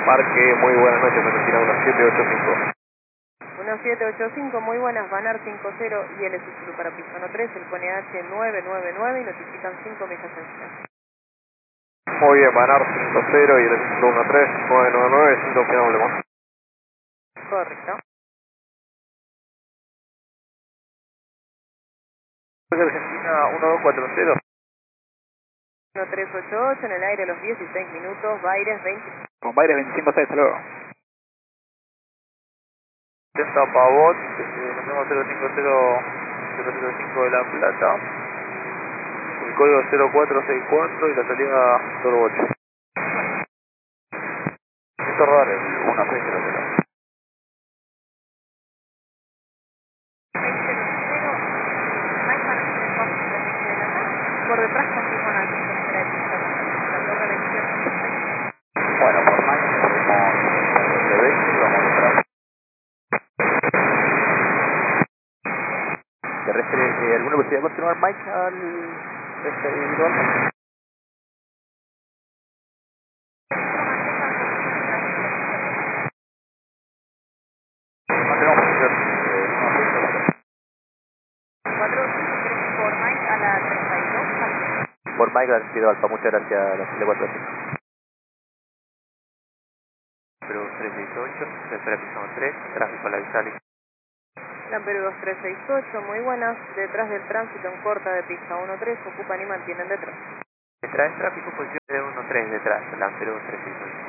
Marque, muy buenas noches, Argentina 1785. 1785, muy buenas, Banar 50 y el Zulu para pista 13, el pone H999 y notifican 5 millas extra. Muy bien, Banar 50 y el Zulu 13, 999, 5 que no hablemos. Correcto. Argentina 1240. 1388 en el aire a los 16 minutos, Baires 20. Con Baires 25-6, hasta luego. Tenta Pavot, nos vemos 050 de La Plata. El código 0464 y la salida 08. Esto rodar el 1600. Por detrás continúan al piso de la pista, la torre a la izquierda. Bueno, por más tenemos de 20 y vamos detrás. Terrestre, ¿alguna posibilidad de continuar Mike al individual? No tenemos posición, por Mike a la 32. por Mike al sentido alfa, muchas gracias a la Chile 45. Pero 368, tercera pista 3, tráfico a la Vitali. Lampero 2368, muy buenas, detrás del tránsito en corta de pista 13, ocupan y mantienen detrás. Detrás del tráfico, posición de 13 detrás, Lampero 368.